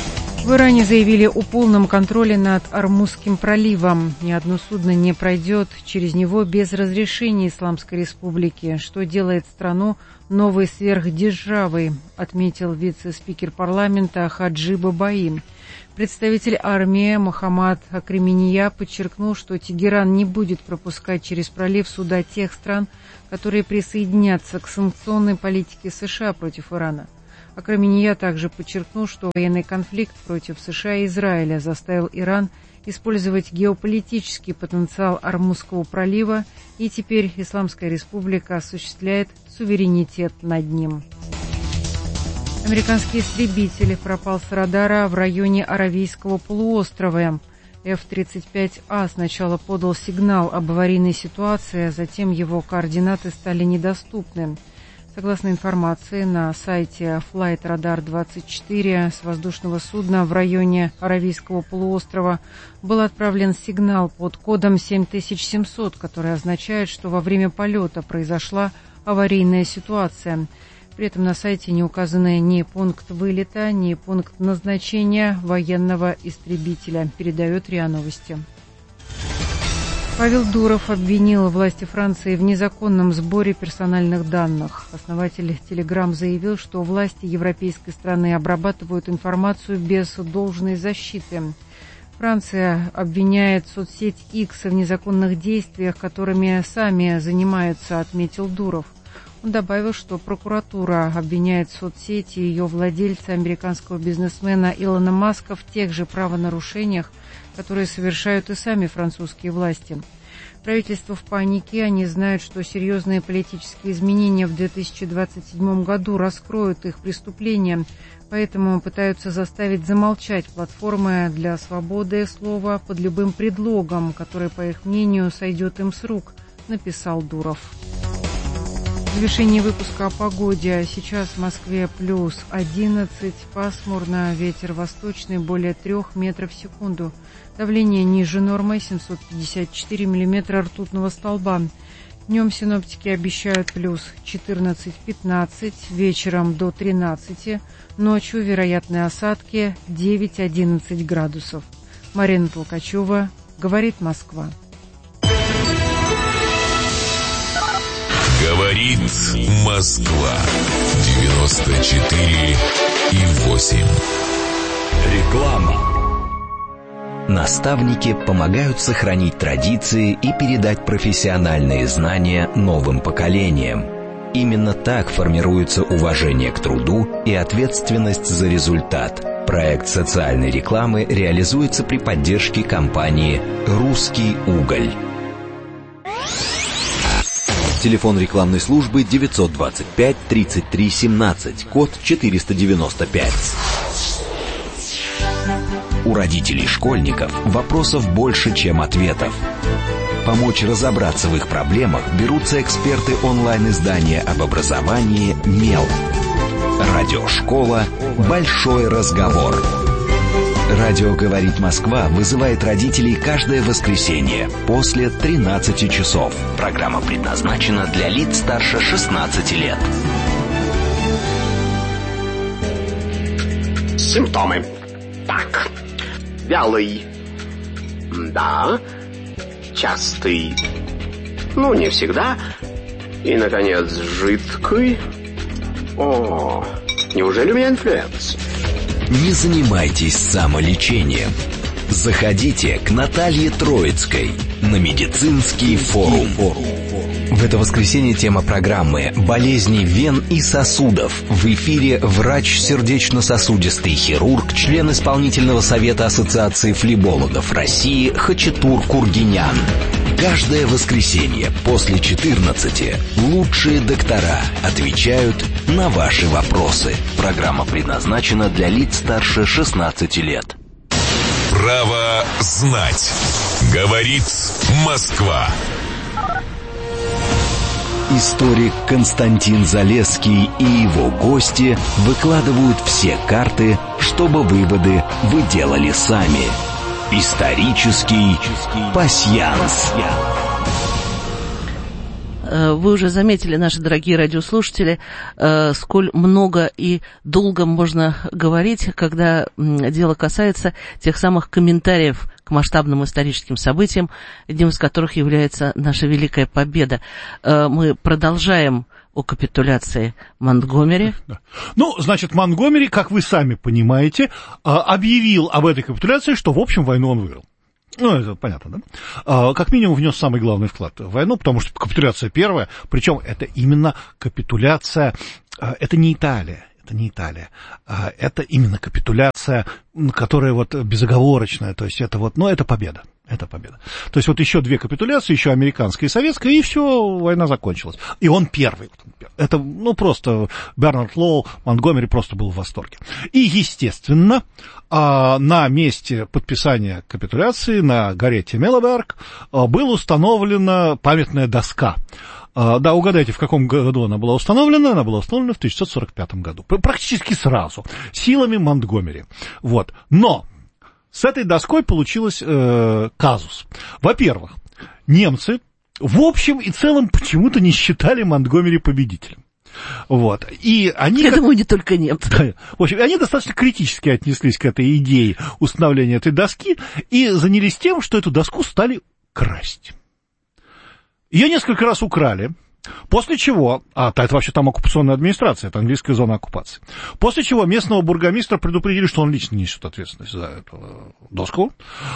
D: В Иране заявили о полном контроле над Ормузским проливом. Ни одно судно не пройдет через него без разрешения Исламской Республики, что делает страну новой сверхдержавой, отметил вице-спикер парламента Хаджи Бабаи. Представитель армии Мохаммад Акремения подчеркнул, что Тегеран не будет пропускать через пролив суда тех стран, которые присоединятся к санкционной политике США против Ирана. Акремения также подчеркнул, что военный конфликт против США и Израиля заставил Иран использовать геополитический потенциал Ормузского пролива, и теперь Исламская Республика осуществляет суверенитет над ним. Американский истребитель пропал с радара в районе Аравийского полуострова. эф тридцать пять а сначала подал сигнал об аварийной ситуации, а затем его координаты стали недоступны. Согласно информации на сайте Flight Radar двадцать четыре, с воздушного судна в районе Аравийского полуострова был отправлен сигнал под кодом семь тысяч семьсот, который означает, что во время полета произошла аварийная ситуация. При этом на сайте не указаны ни пункт вылета, ни пункт назначения военного истребителя, передает РИА Новости. Павел Дуров обвинил власти Франции в незаконном сборе персональных данных. Основатель Telegram заявил, что власти европейской страны обрабатывают информацию без должной защиты. Франция обвиняет соцсеть X в незаконных действиях, которыми сами занимаются, отметил Дуров. Он добавил, что прокуратура обвиняет соцсети и ее владельца, американского бизнесмена Илона Маска, в тех же правонарушениях, которые совершают и сами французские власти. Правительство в панике, они знают, что серьезные политические изменения в две тысячи двадцать седьмом году раскроют их преступления, поэтому пытаются заставить замолчать платформы для свободы слова под любым предлогом, который, по их мнению, сойдет им с рук, написал Дуров. В завершении выпуска о погоде. Сейчас в Москве плюс одиннадцать, пасмурно, ветер восточный более трех метров в секунду. Давление ниже нормы, семьсот пятьдесят четыре миллиметра ртутного столба. Днем синоптики обещают плюс четырнадцать-пятнадцать, вечером до тринадцати, ночью вероятные осадки девять-одиннадцать градусов. Марина Толкачева, говорит Москва.
C: Говорит Москва. девяносто четыре и восемь.
F: Реклама. Наставники помогают сохранить традиции и передать профессиональные знания новым поколениям. Именно так формируется уважение к труду и ответственность за результат. Проект социальной рекламы реализуется при поддержке компании «Русский уголь». Телефон рекламной службы девятьсот двадцать пять тридцать три семнадцать, код четыреста девяносто пять. У родителей школьников вопросов больше, чем ответов. Помочь разобраться в их проблемах берутся эксперты онлайн-издания об образовании «Мел». Радиошкола «Большой разговор». Радио «Говорит Москва» вызывает родителей каждое воскресенье после тринадцати часов. Программа предназначена для лиц старше шестнадцати лет.
J: Симптомы. Так. Вялый. Да. Частый. Ну, не всегда. И, наконец, жидкий. О, неужели у меня инфлюенс?
F: Не занимайтесь самолечением. Заходите к Наталье Троицкой на медицинский форум. В это воскресенье тема программы «Болезни вен и сосудов». В эфире врач, сердечно-сосудистый хирург, член исполнительного совета Ассоциации флебологов России Хачатур Кургинян. Каждое воскресенье после четырнадцати лучшие доктора отвечают на ваши вопросы. Программа предназначена для лиц старше шестнадцати лет.
C: Право знать. Говорит Москва.
F: Историк Константин Залесский и его гости выкладывают все карты, чтобы выводы вы делали сами. Исторический пасьянс.
B: Вы уже заметили, наши дорогие радиослушатели, сколь много и долго можно говорить, когда дело касается тех самых комментариев к масштабным историческим событиям, одним из которых является наша Великая Победа. Мы продолжаем о капитуляции Монтгомери.
A: Ну, значит, Монтгомери, как вы сами понимаете, объявил об этой капитуляции, что, в общем, войну он выиграл. Ну, это понятно, да? Как минимум внес самый главный вклад в войну, потому что капитуляция первая, причем это именно капитуляция, это не Италия. Это не Италия, это именно капитуляция, которая вот безоговорочная, то есть это вот, ну, это победа, это победа. То есть вот еще две капитуляции, еще американская и советская, и все, война закончилась. И он первый. Это, ну, просто Бернард Лоу, Монтгомери просто был в восторге. И, естественно, на месте подписания капитуляции на горе Темелеберг была установлена памятная доска. Да, угадайте, в каком году она была установлена? Она была установлена в тысяча девятьсот сорок пятом году. Практически сразу. Силами Монтгомери. Вот. Но с этой доской получилось э, казус. Во-первых, немцы в общем и целом почему-то не считали Монтгомери победителем. Вот. И они,
B: я как... думаю, не только немцы.
A: Да, в общем, они достаточно критически отнеслись к этой идее установления этой доски и занялись тем, что эту доску стали красть. Ее несколько раз украли, после чего, а это вообще там оккупационная администрация, это английская зона оккупации, после чего местного бургомистра предупредили, что он лично несет ответственность за эту доску,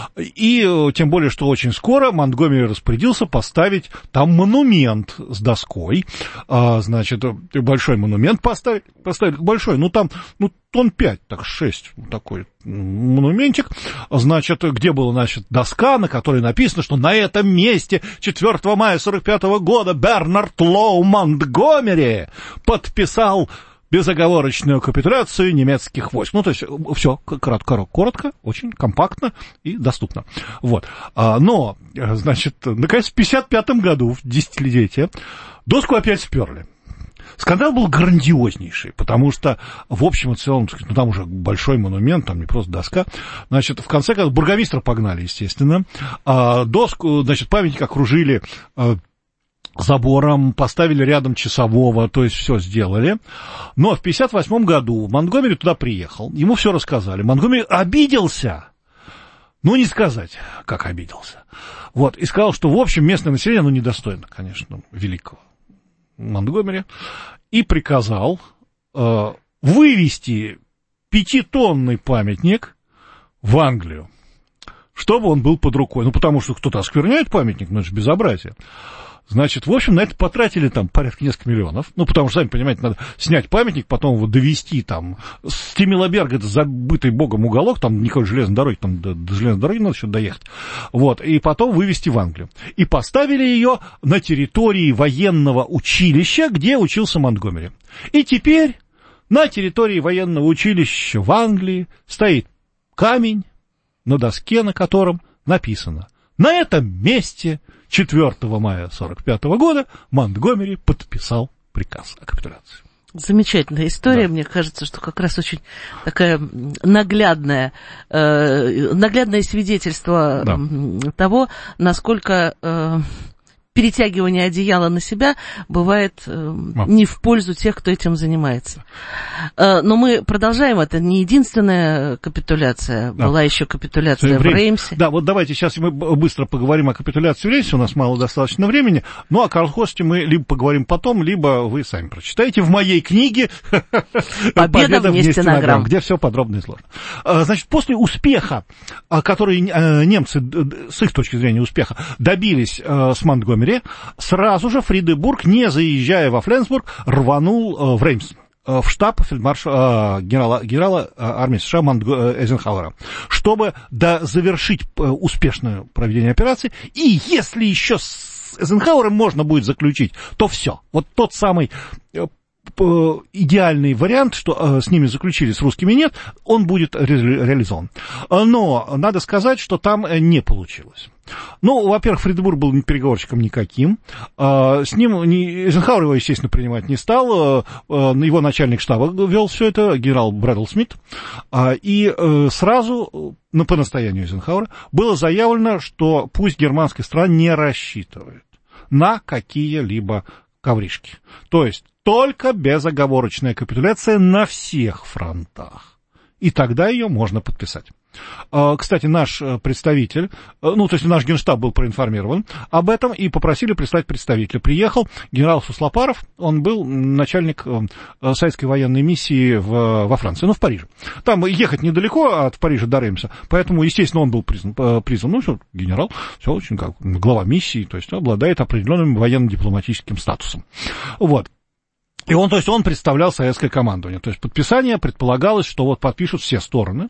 A: и тем более, что очень скоро Монтгомери распорядился поставить там монумент с доской, а, значит, большой монумент поставить, поставить большой, ну там, ну тонн пять, так шесть, такой монументик, значит, где была, значит, доска, на которой написано, что на этом месте четвёртого мая сорок пятого года Бернард Лоу Монтгомери подписал безоговорочную капитуляцию немецких войск. Ну, то есть, все кратко, коротко, очень компактно и доступно. Вот. Но, значит, наконец, в пятьдесят пятом году, в десятилетие, доску опять сперли. Скандал был грандиознейший, потому что, в общем и целом, ну, там уже большой монумент, там не просто доска. Значит, в конце концов, бургомистра погнали, естественно. А доску, значит, памятник окружили а, забором, поставили рядом часового, то есть все сделали. Но в пятьдесят восьмом году Монтгомери туда приехал, ему все рассказали. Монтгомери обиделся. Ну, не сказать, как обиделся. Вот, и сказал, что, в общем, местное население, ну, недостойно, конечно, великого Монтгомери, и приказал э, вывести пятитонный памятник в Англию, чтобы он был под рукой. Ну, потому что кто-то оскверняет памятник, ну, это же безобразие. Значит, в общем, на это потратили там порядка нескольких миллионов. Ну, потому что, сами понимаете, надо снять памятник, потом его довести там с Темелеберга, это забытый богом уголок, там никакой железной дороги, там до, до железной дороги надо еще доехать. Вот, и потом вывести в Англию. И поставили ее на территории военного училища, где учился Монтгомери. И теперь на территории военного училища в Англии стоит камень, на доске на котором написано: на этом месте четвёртого мая сорок пятого года Монтгомери подписал приказ о капитуляции.
B: Замечательная история, да. Мне кажется, что как раз очень такая наглядная, э, наглядное свидетельство да. того, насколько э, перетягивание одеяла на себя бывает э, а. не в пользу тех, кто этим занимается. Э, но мы продолжаем, это не единственная капитуляция, да. была еще капитуляция в Реймсе.
A: Да, вот давайте сейчас мы быстро поговорим о капитуляции в Реймсе, у нас мало достаточно времени, ну, о Карл-Хосте мы либо поговорим потом, либо вы сами прочитаете в моей книге
B: «Победа вне стенограмм»,
A: где все подробно изложено. Значит, после успеха, который немцы, с их точки зрения успеха, добились с Монтгомери, сразу же Фридебург, не заезжая во Фленсбург, рванул в Реймс, в штаб фельдмаршала, генерала, генерала армии США Монтго, Эйзенхауэра, чтобы да, завершить успешное проведение операции, и если еще с Эйзенхауэром можно будет заключить, то все. Вот тот самый идеальный вариант, что э, с ними заключили, с русскими нет, он будет ре- реализован. Но надо сказать, что там не получилось. Ну, во-первых, Фридебург был переговорщиком никаким. Э, с ним не, Эйзенхауэр его, естественно, принимать не стал. Э, э, его начальник штаба вел все это, генерал Брэдл Смит. Э, и э, сразу, ну, по настоянию Эйзенхауэра, было заявлено, что пусть германская страна не рассчитывает на какие-либо ковришки. То есть только безоговорочная капитуляция на всех фронтах. И тогда ее можно подписать. Кстати, наш представитель, ну, то есть наш генштаб был проинформирован об этом и попросили прислать представителя. Приехал генерал Суслопаров, он был начальник советской военной миссии в, во Франции, ну, в Париже. Там ехать недалеко от Парижа до Реймса, поэтому, естественно, он был призван, призван ну, все, генерал, все очень как глава миссии, то есть обладает определенным военно-дипломатическим статусом. Вот. И он, то есть он представлял советское командование. То есть подписание предполагалось, что вот подпишут все стороны.